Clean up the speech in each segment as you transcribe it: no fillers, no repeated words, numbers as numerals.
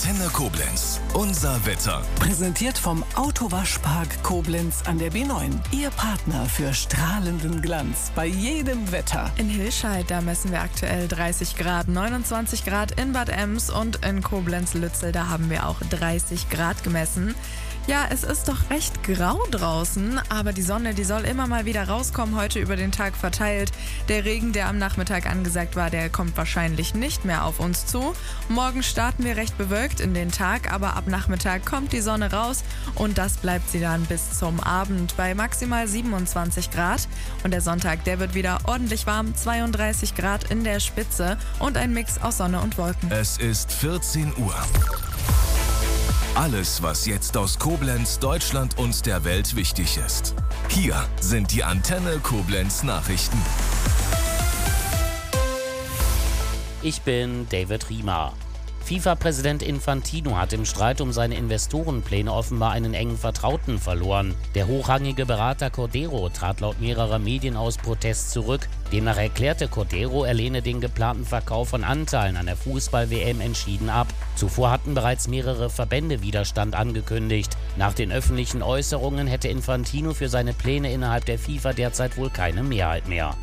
Antenne Koblenz. Unser Wetter. Präsentiert vom Autowaschpark Koblenz an der B9. Ihr Partner für strahlenden Glanz bei jedem Wetter. In Hilscheid, da messen wir aktuell 30 Grad, 29 Grad in Bad Ems und in Koblenz-Lützel, da haben wir auch 30 Grad gemessen. Ja, es ist doch recht grau draußen, aber die Sonne, die soll immer mal wieder rauskommen, heute über den Tag verteilt. Der Regen, der am Nachmittag angesagt war, der kommt wahrscheinlich nicht mehr auf uns zu. Morgen starten wir recht bewölkt in den Tag, aber ab Nachmittag kommt die Sonne raus und das bleibt sie dann bis zum Abend bei maximal 27 Grad. Und der Sonntag, der wird wieder ordentlich warm, 32 Grad in der Spitze und ein Mix aus Sonne und Wolken. Es ist 14 Uhr. Alles, was jetzt aus Koblenz, Deutschland und der Welt wichtig ist. Hier sind die Antenne Koblenz Nachrichten. Ich bin David Riemer. FIFA-Präsident Infantino hat im Streit um seine Investorenpläne offenbar einen engen Vertrauten verloren. Der hochrangige Berater Cordero trat laut mehrerer Medien aus Protest zurück. Demnach erklärte Cordero, er lehne den geplanten Verkauf von Anteilen an der Fußball-WM entschieden ab. Zuvor hatten bereits mehrere Verbände Widerstand angekündigt. Nach den öffentlichen Äußerungen hätte Infantino für seine Pläne innerhalb der FIFA derzeit wohl keine Mehrheit mehr.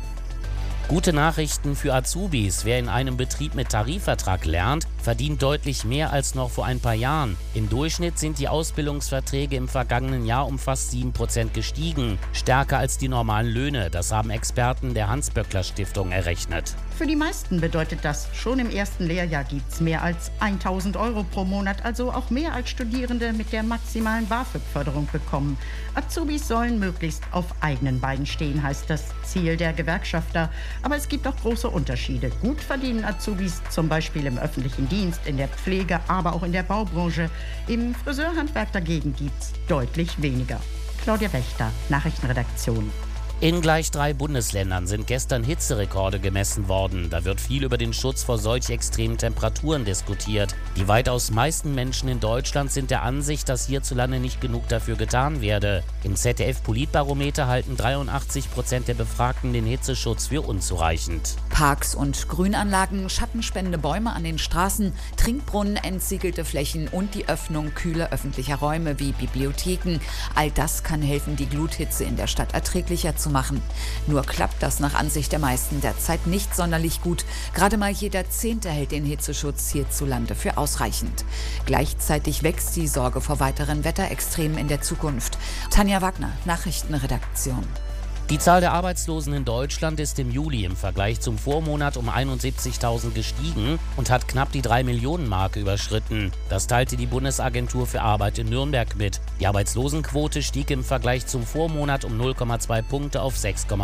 Gute Nachrichten für Azubis. Wer in einem Betrieb mit Tarifvertrag lernt, verdient deutlich mehr als noch vor ein paar Jahren. Im Durchschnitt sind die Ausbildungsverträge im vergangenen Jahr um fast 7% gestiegen. Stärker als die normalen Löhne. Das haben Experten der Hans-Böckler-Stiftung errechnet. Für die meisten bedeutet das, schon im ersten Lehrjahr gibt es mehr als 1.000 Euro pro Monat, also auch mehr als Studierende mit der maximalen BAföG-Förderung bekommen. Azubis sollen möglichst auf eigenen Beinen stehen, heißt das Ziel der Gewerkschafter. Aber es gibt auch große Unterschiede. Gut verdienen Azubis zum Beispiel im öffentlichen Dienst, in der Pflege, aber auch in der Baubranche. Im Friseurhandwerk dagegen gibt es deutlich weniger. Claudia Wächter, Nachrichtenredaktion. In gleich 3 Bundesländern sind gestern Hitzerekorde gemessen worden. Da wird viel über den Schutz vor solch extremen Temperaturen diskutiert. Die weitaus meisten Menschen in Deutschland sind der Ansicht, dass hierzulande nicht genug dafür getan werde. Im ZDF-Politbarometer halten 83% der Befragten den Hitzeschutz für unzureichend. Parks und Grünanlagen, schattenspendende Bäume an den Straßen, Trinkbrunnen, entsiegelte Flächen und die Öffnung kühler öffentlicher Räume wie Bibliotheken. All das kann helfen, die Gluthitze in der Stadt erträglicher zu machen. Nur klappt das nach Ansicht der meisten derzeit nicht sonderlich gut. Gerade mal jeder 10. hält den Hitzeschutz hierzulande für ausreichend. Gleichzeitig wächst die Sorge vor weiteren Wetterextremen in der Zukunft. Tanja Wagner, Nachrichtenredaktion. Die Zahl der Arbeitslosen in Deutschland ist im Juli im Vergleich zum Vormonat um 71.000 gestiegen und hat knapp die 3-Millionen-Marke überschritten. Das teilte die Bundesagentur für Arbeit in Nürnberg mit. Die Arbeitslosenquote stieg im Vergleich zum Vormonat um 0,2 Punkte auf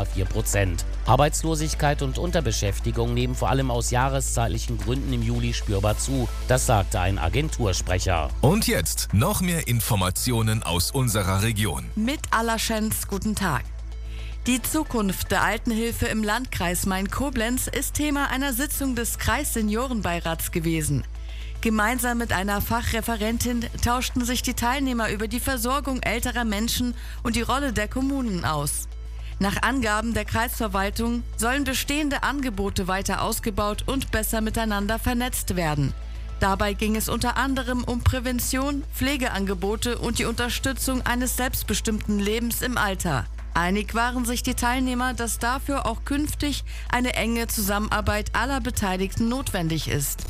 6,4%. Arbeitslosigkeit und Unterbeschäftigung nehmen vor allem aus jahreszeitlichen Gründen im Juli spürbar zu. Das sagte ein Agentursprecher. Und jetzt noch mehr Informationen aus unserer Region. Mit Allerschenz, guten Tag. Die Zukunft der Altenhilfe im Landkreis Main-Koblenz ist Thema einer Sitzung des Kreisseniorenbeirats gewesen. Gemeinsam mit einer Fachreferentin tauschten sich die Teilnehmer über die Versorgung älterer Menschen und die Rolle der Kommunen aus. Nach Angaben der Kreisverwaltung sollen bestehende Angebote weiter ausgebaut und besser miteinander vernetzt werden. Dabei ging es unter anderem um Prävention, Pflegeangebote und die Unterstützung eines selbstbestimmten Lebens im Alter. Einig waren sich die Teilnehmer, dass dafür auch künftig eine enge Zusammenarbeit aller Beteiligten notwendig ist.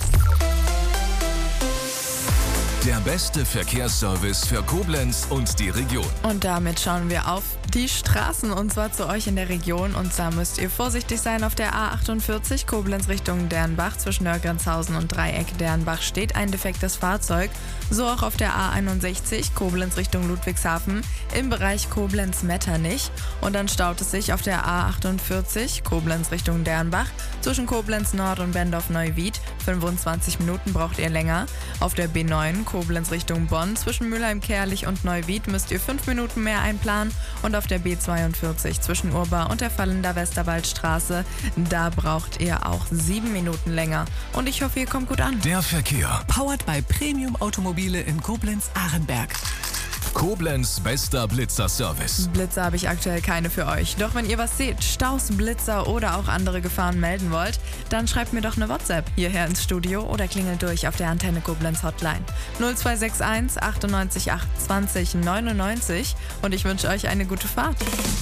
Der beste Verkehrsservice für Koblenz und die Region. Und damit schauen wir auf die Straßen und zwar zu euch in der Region. Und da müsst ihr vorsichtig sein. Auf der A48 Koblenz Richtung Dernbach zwischen Nörgrenzhausen und Dreieck Dernbach steht ein defektes Fahrzeug. So auch auf der A61 Koblenz Richtung Ludwigshafen im Bereich Koblenz-Metternich. Und dann staut es sich auf der A48 Koblenz Richtung Dernbach zwischen Koblenz Nord und Bendorf-Neuwied. 25 Minuten braucht ihr länger. Auf der B9 Koblenz Richtung Bonn zwischen Mülheim-Kerlich und Neuwied müsst ihr 5 Minuten mehr einplanen. Und auf der B42 zwischen Urba und der Vallender Westerwaldstraße, da braucht ihr auch 7 Minuten länger. Und ich hoffe, ihr kommt gut an. Der Verkehr. Powered by Premium Automobile in Koblenz-Ahrenberg. Koblenz bester Blitzer-Service. Blitzer habe ich aktuell keine für euch. Doch wenn ihr was seht, Staus, Blitzer oder auch andere Gefahren melden wollt, dann schreibt mir doch eine WhatsApp hierher ins Studio oder klingelt durch auf der Antenne Koblenz Hotline 0261 98 8 20 99 und ich wünsche euch eine gute Fahrt.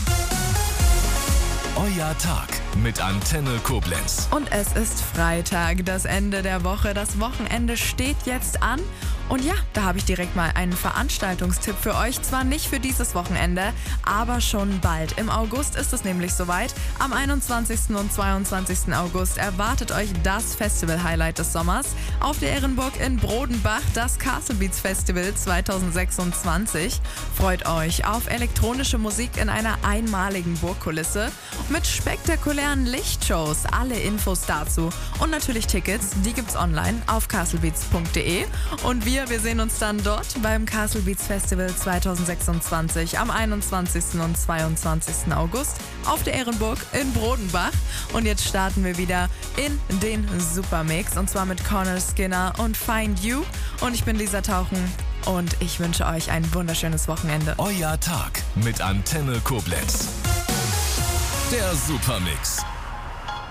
Euer Tag mit Antenne Koblenz. Und es ist Freitag, das Ende der Woche. Das Wochenende steht jetzt an. Und ja, da habe ich direkt mal einen Veranstaltungstipp für euch. Zwar nicht für dieses Wochenende, aber schon bald. Im August ist es nämlich soweit. Am 21. und 22. August erwartet euch das Festival-Highlight des Sommers. Auf der Ehrenburg in Brodenbach, das Castle Beats Festival 2026. Freut euch auf elektronische Musik in einer einmaligen Burgkulisse mit spektakulären Lichtshows. Alle Infos dazu und natürlich Tickets, die gibt's online auf castlebeats.de. Und wir sehen uns dann dort beim Castle Beats Festival 2026 am 21. und 22. August auf der Ehrenburg in Brodenbach. Und jetzt starten wir wieder in den Supermix und zwar mit Connor Skinner und Find You. Und ich bin Lisa Tauchen und ich wünsche euch ein wunderschönes Wochenende. Euer Tag mit Antenne Koblenz. Der Supermix.